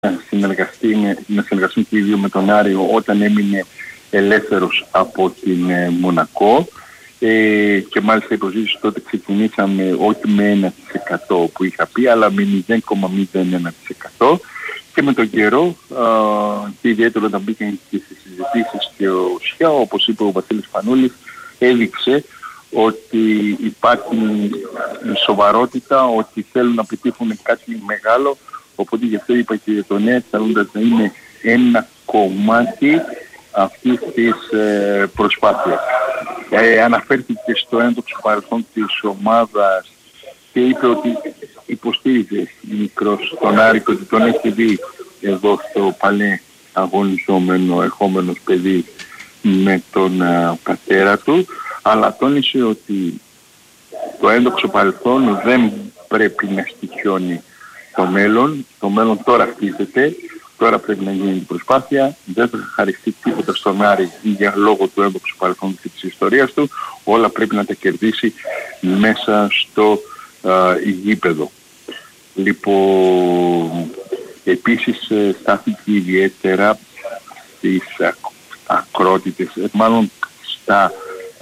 να συνεργαστούν και οι δύο με τον Άριο όταν έμεινε ελεύθερος από την Μονακό. Και μάλιστα οι προσήσεις τότε ξεκινήσαμε όχι με 1% που είχα πει, αλλά με 0,01%. Και με τον καιρό, και ιδιαίτερα όταν μπήκαν και στις συζητήσεις και ο ΣΧΙΑΟ, όπως είπε ο Βασίλης Πανούλης, έδειξε ότι υπάρχει σοβαρότητα, ότι θέλουν να πετύχουν κάτι μεγάλο. Οπότε γι' αυτό είπα και για το ΝΕΤ, θέλοντας να είναι ένα κομμάτι αυτής της προσπάθειας. Αναφέρθηκε στο έντοξο παρελθόν της ομάδας και είπε ότι υποστήριζε μικρός τον Άρη και ότι τον έχει δει εδώ στο Παλέ αγωνιζόμενο ερχόμενος παιδί με τον πατέρα του, αλλά τόνισε ότι το έντοξο παρελθόν δεν πρέπει να στοιχιώνει το μέλλον. Το μέλλον τώρα χτίζεται, τώρα πρέπει να γίνει η προσπάθεια, δεν θα χαριστεί τίποτα στον Άρη για λόγω του έντοξου παρελθόντος και της ιστορίας του, όλα πρέπει να τα κερδίσει μέσα στο γήπεδο. Λοιπόν, επίσης στάθηκε ιδιαίτερα στις ακρότητες, μάλλον στα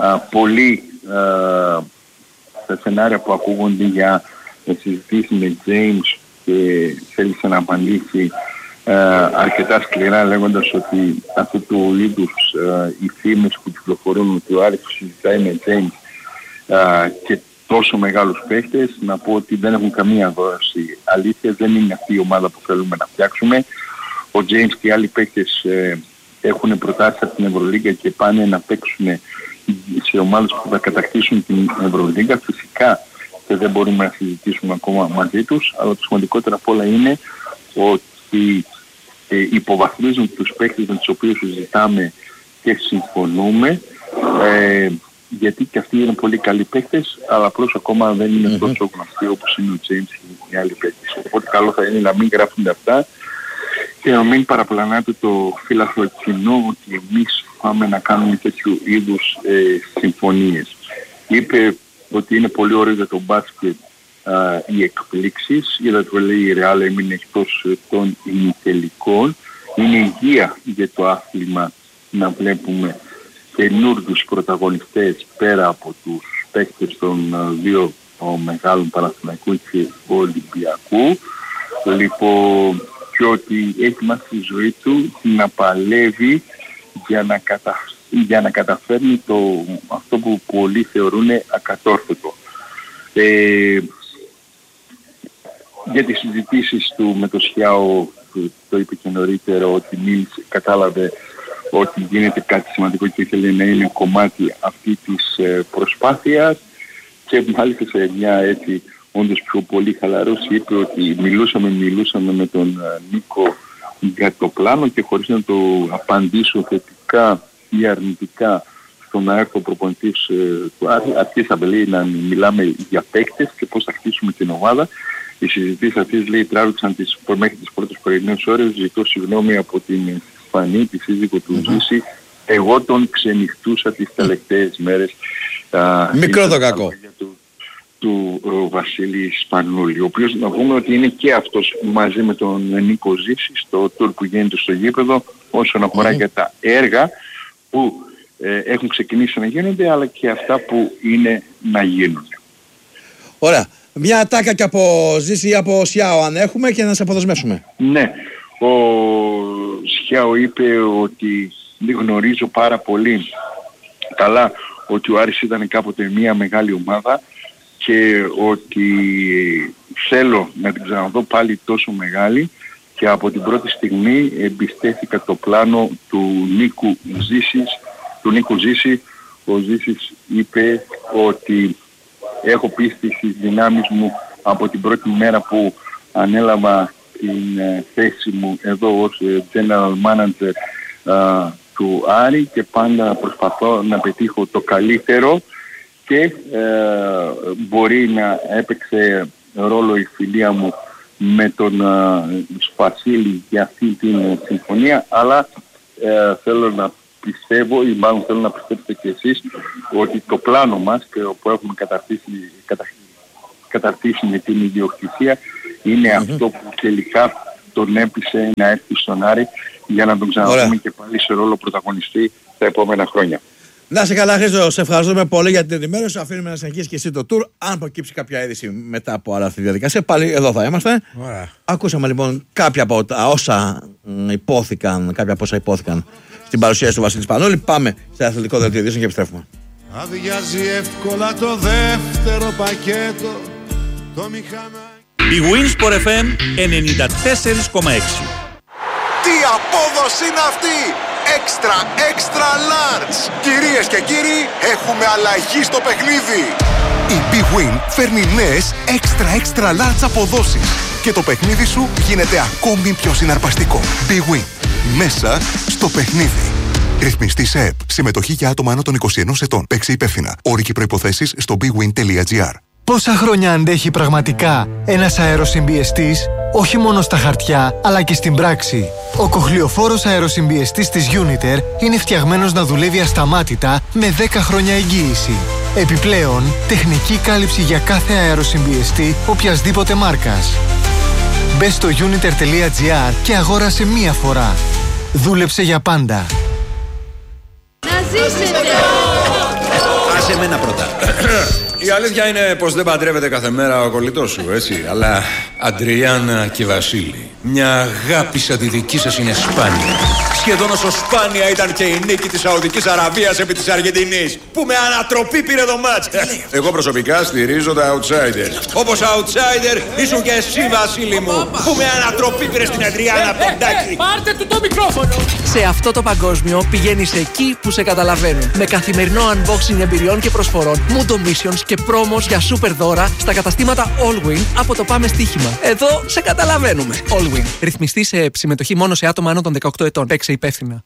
στα σενάρια που ακούγονται για συζητήσεις με James, και θέλησε να απαντήσει αρκετά σκληρά, λέγοντας ότι αυτού του είδους οι φήμες που κυκλοφορούν ότι ο Άρης συζητάει με James και τόσο μεγάλους παίχτες, να πω ότι δεν έχουν καμία δόση αλήθεια, δεν είναι αυτή η ομάδα που θέλουμε να φτιάξουμε. Ο James και οι άλλοι παίχτες έχουν προτάσει από την Ευρωλίγκα και πάνε να παίξουν σε ομάδες που θα κατακτήσουν την Ευρωλίγκα. Φυσικά και δεν μπορούμε να συζητήσουμε ακόμα μαζί τους, αλλά το σημαντικότερο απ' όλα είναι ότι υποβαθμίζουν τους παίκτες με τους οποίους συζητάμε και συμφωνούμε, γιατί και αυτοί είναι πολύ καλοί παίκτες, αλλά απλώς ακόμα δεν είναι τόσο γνωστοί όπως είναι ο James και οι άλλοι παίκτες. Οπότε καλό θα είναι να μην γράφονται αυτά και να μην παραπλανάτε το φύλαθρο κοινό ότι εμείς πάμε να κάνουμε τέτοιου είδους συμφωνίες. Είπε ότι είναι πολύ ωραίο για τον μπάσκετ οι εκπλήξεις. Είδατε που λέει η Ρεάλ έμεινε εκτός των ημιτελικών. Είναι υγεία για το άθλημα να βλέπουμε καινούργιους πρωταγωνιστές πέρα από τους παίκτες των δύο μεγάλων Παναθηναϊκού και Ολυμπιακού. Λοιπόν, και ότι έχει μάθει τη ζωή του να παλεύει για να καταφέρνει αυτό που πολλοί θεωρούν ακατόρθωτο. Για τις συζητήσεις του με το ΣΧΙΑΟ, το είπε και νωρίτερα, ότι κατάλαβε ότι γίνεται κάτι σημαντικό και ήθελε να είναι κομμάτι αυτή της προσπάθειας, και μάλιστα σε μια έτσι όντως πιο πολύ χαλαρός είπε ότι μιλούσαμε με τον Νίκο για το πλάνο και χωρίς να το απαντήσω θετικά ή αρνητικά στο να έρθει ο προπονητής του Άρη, αρχίσαμε λέει να μιλάμε για παίκτες και πώς θα χτίσουμε την ομάδα. Οι συζητήσεις αυτές λέει τράβηξαν μέχρι τις πρώτες πρωινές ώρες. Ζητώ συγγνώμη από την Φανή, τη σύζυγο του Ζήση. Εγώ τον ξενυχτούσα τις τελευταίες μέρες. Μικρό το κακό. Του Βασίλη Σπανούλη, ο οποίος να πούμε ότι είναι και αυτός μαζί με τον Νίκο Ζήση στο tour που γίνεται στο γήπεδο όσον αφορά για τα έργα που έχουν ξεκινήσει να γίνονται, αλλά και αυτά που είναι να γίνουν. Ωραία. Μια ατάκα και από Ζήση ή από ΣΧΙΑΟ αν έχουμε και να σε αποδεσμεύσουμε. Ναι. Ο ΣΧΙΑΟ είπε ότι γνωρίζω πάρα πολύ καλά ότι ο Άρης ήταν κάποτε μια μεγάλη ομάδα και ότι θέλω να την ξαναδώ πάλι τόσο μεγάλη, και από την πρώτη στιγμή εμπιστεύτηκα το πλάνο του Νίκου Ζήση. Ο Ζήσης είπε ότι έχω πίστη στις δυνάμεις μου από την πρώτη μέρα που ανέλαβα την θέση μου εδώ ως General Manager του Άρη, και πάντα προσπαθώ να πετύχω το καλύτερο, και μπορεί να έπαιξε ρόλο η φιλία μου με τον Σπασίλη για αυτή την συμφωνία, αλλά θέλω να πιστεύω, ή μάλλον θέλω να πιστέψετε και εσείς, ότι το πλάνο μας και που έχουμε καταρτήσει με την ιδιοκτησία είναι αυτό που τελικά τον έπεισε να έρθει στον Άρη για να τον ξαναδούμε και πάλι σε ρόλο πρωταγωνιστή τα επόμενα χρόνια. Να σε καλά, Χρήστο, σε ευχαριστούμε πολύ για την ενημέρωση. Αφήνουμε να συνεχίσει και εσύ το tour. Αν προκύψει κάποια είδηση μετά από άλλα αυτή τη διαδικασία, πάλι εδώ θα είμαστε. Ωραία. Ακούσαμε λοιπόν κάποια από όσα υπόθηκαν στην παρουσίαση του Βασίλη Σπανούλη. Πάμε σε αθλητικό δελτίο ειδήσεων και επιστρέφουμε. Αδειάζει εύκολα το δεύτερο πακέτο. Το μηχανάκι. Η Winsport FM 94,6. Τι απόδοση είναι αυτή! Extra large! Κυρίες και κύριοι, έχουμε αλλαγή στο παιχνίδι! Η Big Win φέρνει νέες extra large αποδόσεις και το παιχνίδι σου γίνεται ακόμη πιο συναρπαστικό. Big Win. Μέσα στο παιχνίδι. Ρυθμιστή σε ΕΠ. Συμμετοχή για άτομα άνω των 21 ετών. Παίξε υπεύθυνα. Όροι και προϋποθέσεις στο bigwin.gr. Πόσα χρόνια αντέχει πραγματικά ένας αεροσυμπιεστής, όχι μόνο στα χαρτιά, αλλά και στην πράξη. Ο κοχλιοφόρος αεροσυμπιεστής της Uniter είναι φτιαγμένος να δουλεύει ασταμάτητα με 10 χρόνια εγγύηση. Επιπλέον, τεχνική κάλυψη για κάθε αεροσυμπιεστή οποιασδήποτε μάρκας. Μπες στο uniter.gr και αγόρασε μία φορά. Δούλεψε για πάντα. Να ζήσετε! Άσε εμένα πρώτα. Η αλήθεια είναι πως δεν παντρεύεται κάθε μέρα ο κολλητός σου, έτσι. Αλλά Αντριάννα και Βασίλη, μια αγάπη σαν τη δική σας είναι σπάνια. Σχεδόν όσο σπάνια ήταν και η νίκη της Σαουδικής Αραβίας επί της Αργεντινής, που με ανατροπή πήρε το μάτς. Εγώ προσωπικά στηρίζω τα outsiders. Όπως outsider ήσουν και εσύ, Βασίλη μου, που με ανατροπή πήρε στην Αντριάννα από τον Τάκη. Πάρτε του το μικρόφωνο! Σε αυτό το παγκόσμιο πηγαίνεις εκεί που σε καταλαβαίνουν. Με καθημερινό unboxing εμπειριών και προσφορών, Mundo Missions και πρόμος για super δώρα στα καταστήματα Allwin από το Πάμε Στοίχημα. Εδώ σε καταλαβαίνουμε. Allwin. Ρυθμιστή σε συμμετοχή μόνο σε άτομα άνω των 18 ετών. Παίξε υπεύθυνα.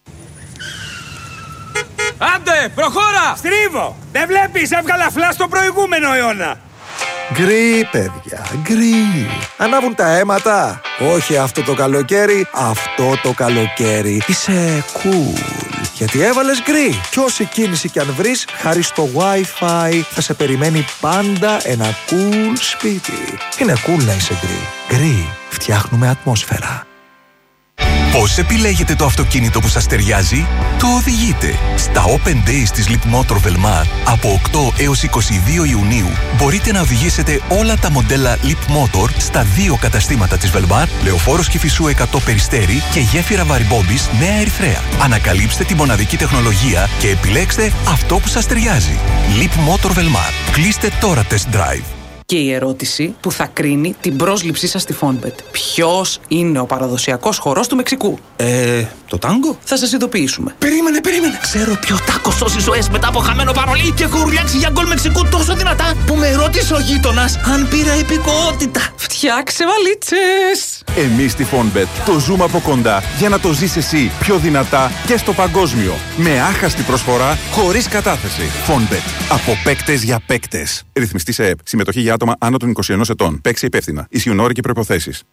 Άντε, προχώρα! Στρίβω! Δεν βλέπεις, έβγαλα φλά στο προηγούμενο αιώνα. Γκρι, παιδιά, γκρι. Ανάβουν τα αίματα. Όχι αυτό το καλοκαίρι, αυτό το καλοκαίρι. Είσαι cool. Γιατί έβαλες γκρι. Κι όση κίνηση κι αν βρεις, χάρη στο Wi-Fi θα σε περιμένει πάντα ένα cool σπίτι. Είναι cool να είσαι γκρι. Γκρι. Φτιάχνουμε ατμόσφαιρα. Πώς επιλέγετε το αυτοκίνητο που σας ταιριάζει? Το οδηγείτε. Στα Open Days της Leapmotor Velmar από 8 έως 22 Ιουνίου μπορείτε να οδηγήσετε όλα τα μοντέλα Leapmotor στα 2 καταστήματα της Velmar, Λεωφόρος Κηφισού 100 Περιστέρι και Γέφυρα Βαρυμπόμπης Νέα Ερυθρέα. Ανακαλύψτε τη μοναδική τεχνολογία και επιλέξτε αυτό που σας ταιριάζει. Leapmotor Velmar. Κλείστε τώρα test drive. Και η ερώτηση που θα κρίνει την πρόσληψή σας στη Fonbet. Ποιος είναι ο παραδοσιακός χορός του Μεξικού? Το τάγκο? Θα σας ειδοποιήσουμε. Περίμενε. Ξέρω ποιο τάκο σώσει ζωές μετά από χαμένο παρολί και έχω ουρλιάξει για γκολ Μεξικού τόσο δυνατά που με ρώτησε ο γείτονας αν πήρα υπηκοότητα. Φτιάξε βαλίτσες! Εμείς στη Fonbet το ζούμε από κοντά για να το ζεις εσύ πιο δυνατά και στο παγκόσμιο. Με άχαστη προσφορά, χωρίς κατάθεση. Fonbet. Από παίκτες για παίκτες. Ρυθμιστή σε ΕΠ. Συμμετοχή για άτομα άνω των 21 ετών. Παίξε υπεύθυνα. Ισχύουν όροι και προϋποθέσεις.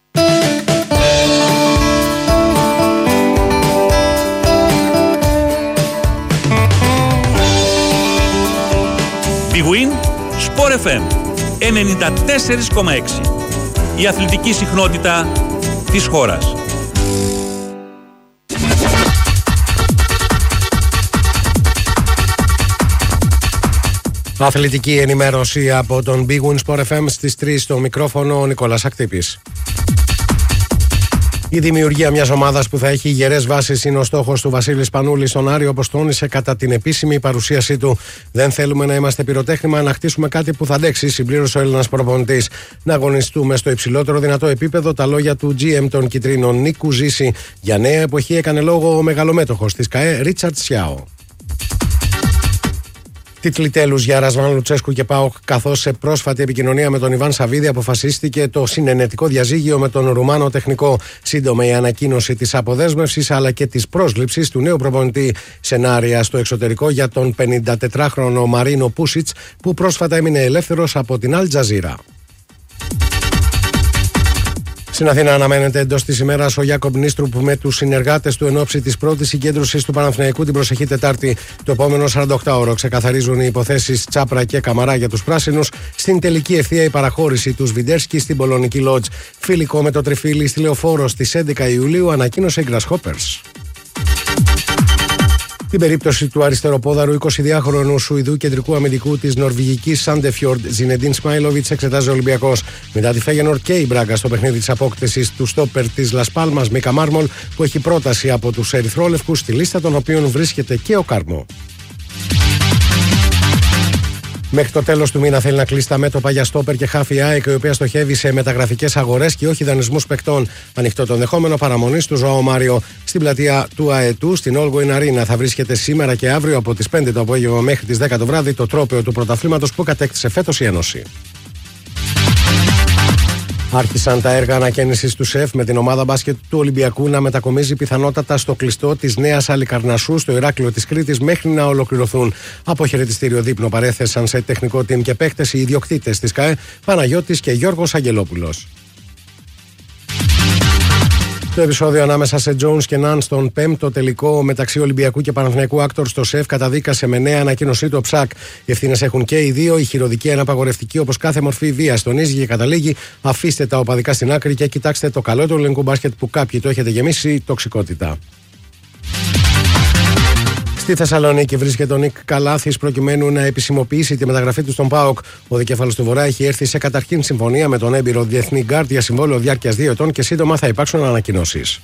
Big Win Sport FM 94,6. Η αθλητική συχνότητα της χώρας. Αθλητική ενημέρωση από τον Big Win Sport FM στις 3 στο μικρόφωνο ο Νικόλας Ακτύπης. Η δημιουργία μιας ομάδας που θα έχει γερές βάσεις είναι ο στόχος του Βασίλη Σπανούλη στον Άρη, όπως τόνισε κατά την επίσημη παρουσίασή του. Δεν θέλουμε να είμαστε πυροτέχνημα, να χτίσουμε κάτι που θα αντέξει, συμπλήρωσε ο Έλληνας προπονητής. Να αγωνιστούμε στο υψηλότερο δυνατό επίπεδο. Τα λόγια του GM των Κιτρίνων Νίκου Ζήση για νέα εποχή έκανε λόγο ο μεγαλομέτωχος της ΚΑΕ Ρίτσαρτ Σιάο. Τίτλοι τέλους για Ρασβάν Λουτσέσκου και ΠΑΟΚ, καθώς σε πρόσφατη επικοινωνία με τον Ιβάν Σαββίδη αποφασίστηκε το συνενετικό διαζύγιο με τον Ρουμάνο τεχνικό. Σύντομα η ανακοίνωση της αποδέσμευσης αλλά και της πρόσληψης του νέου προπονητή. Σενάρια στο εξωτερικό για τον 54χρονο Μαρίνο Πούσιτς, που πρόσφατα έμεινε ελεύθερος από την Αλ Τζαζίρα. Στην Αθήνα αναμένεται εντός της ημέρας ο Γιάκομ Νίστρουπ με τους συνεργάτες του εν ώψη της πρώτης συγκέντρωσης του Παναθηναϊκού την προσεχή Τετάρτη. Το επόμενο 48ωρο ξεκαθαρίζουν οι υποθέσεις Τσάπρα και Καμαρά για τους πράσινους. Στην τελική ευθεία η παραχώρηση του Σβιντέρσκι στην Πολωνική Λότζ. Φιλικό με το Τριφύλι στη Λεωφόρο στις 11 Ιουλίου, ανακοίνωσε η Grasshoppers. Την περίπτωση του αριστεροπόδαρου 22χρονου Σουηδού κεντρικού αμυντικού της νορβηγικής Σάντεφιορντ Ζινεντίν Σμάιλοβιτς εξετάζει ο Ολυμπιακός. Μετά τη Φέγενορντ και η Μπράγκα στο παιχνίδι της απόκτησης του στόπερ της Λας Πάλμας Μίκα Μάρμολ, που έχει πρόταση από τους ερυθρόλευκους, στη λίστα των οποίων βρίσκεται και ο Κάρμο. Μέχρι το τέλος του μήνα θέλει να κλείσει τα μέτωπα για στόπερ και χάφι ΑΕΚ, η οποία στοχεύει σε μεταγραφικές αγορές και όχι δανεισμούς παικτών. Ανοιχτό το ενδεχόμενο παραμονής του Ζωάο Μάριο. Στην πλατεία του ΑΕΤΟΥ, στην Όλγοιν Αρίνα, θα βρίσκεται σήμερα και αύριο από τις 5 το απόγευμα μέχρι τις 10 το βράδυ το τρόπαιο του πρωταθλήματος που κατέκτησε φέτος η Ένωση. Άρχισαν τα έργα ανακαίνισης του ΣΕΦ με την ομάδα μπάσκετ του Ολυμπιακού να μετακομίζει πιθανότατα στο κλειστό της Νέας Αλικαρνασσού στο Ηράκλειο της Κρήτης μέχρι να ολοκληρωθούν. Από χαιρετιστήριο δείπνο παρέθεσαν σε τεχνικό team και παίκτες οι ιδιοκτήτες της ΚΑΕ, Παναγιώτης και Γιώργος Αγγελόπουλος. Το επεισόδιο ανάμεσα σε Jones και Ναν στον 5ο τελικό μεταξύ Ολυμπιακού και Παναθηναϊκού Άκτορ στο ΣΕΦ καταδίκασε με νέα ανακοίνωσή του ο Ψακ. Οι ευθύνες έχουν και οι δύο. Η χειροδικία είναι απαγορευτική όπως κάθε μορφή βίας. Τονίζει και καταλήγει: αφήστε τα οπαδικά στην άκρη και κοιτάξτε το καλό του ελληνικού μπάσκετ που κάποιοι το έχετε γεμίσει τοξικότητα. Στη Θεσσαλονίκη βρίσκεται ο Νίκ Καλάθης προκειμένου να επισημοποιήσει τη μεταγραφή του στον ΠΑΟΚ. Ο δικέφαλος του Βορρά έχει έρθει σε καταρχήν συμφωνία με τον έμπειρο διεθνή γκάρντ για συμβόλαιο διάρκειας 2 ετών και σύντομα θα υπάρξουν ανακοινώσεις.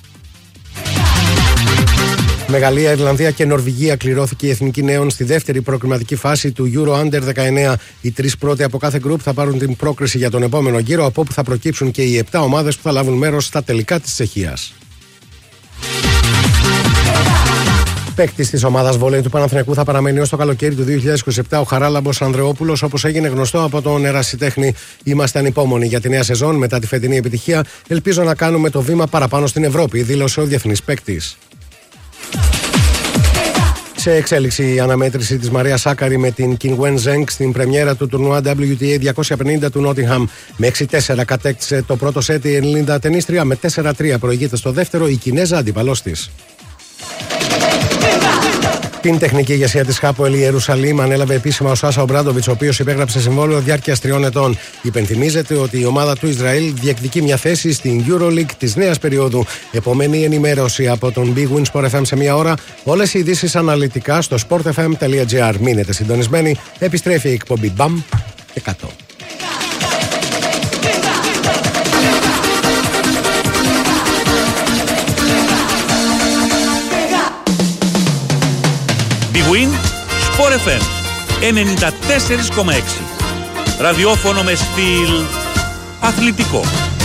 Με Γαλλία, Ιρλανδία και Νορβηγία κληρώθηκε η εθνική νέων στη δεύτερη προκριματική φάση του Euro Under 19. Οι τρεις πρώτοι από κάθε γκρουπ θα πάρουν την πρόκριση για τον επόμενο γύρο, από όπου θα προκύψουν και οι 7 ομάδες που θα λάβουν μέρος στα τελικά της Τσεχίας. Παίκτης της ομάδας βόλεϊ του Παναθηναϊκού θα παραμένει ως το καλοκαίρι του 2027 ο Χαράλαμπος Ανδρεόπουλος, όπως έγινε γνωστό από τον ερασιτέχνη. Είμαστε ανυπόμονοι για τη νέα σεζόν μετά τη φετινή επιτυχία. Ελπίζω να κάνουμε το βήμα παραπάνω στην Ευρώπη, δήλωσε ο διεθνής παίκτης. Σε εξέλιξη η αναμέτρηση της Μαρία Σάκαρη με την Κινγουέν Ζενγκ στην πρεμιέρα του τουρνουά WTA 250 του Νότιγχαμ. Με 6-4 κατέκτησε το πρώτο σετ η Ελληνίδα τενίστρια, με 4-3 προηγείται στο δεύτερο η Κινέζα αντίπαλός της. Την τεχνική ηγεσία της Χάποελ Ιερουσαλήμ ανέλαβε επίσημα ο Σάσα Ομπράντοβιτς, ο οποίος υπέγραψε συμβόλαιο διάρκειας 3 ετών. Υπενθυμίζεται ότι η ομάδα του Ισραήλ διεκδικεί μια θέση στην EuroLeague της νέας περίοδου. Επομένη ενημέρωση από τον Big Win Sport FM σε μία ώρα. Όλες οι ειδήσεις αναλυτικά στο sportfm.gr. Μείνετε συντονισμένοι. Επιστρέφει η εκπομπή BAM και 100. Win Sport FM 94,6. Ραδιόφωνο με στυλ αθλητικό.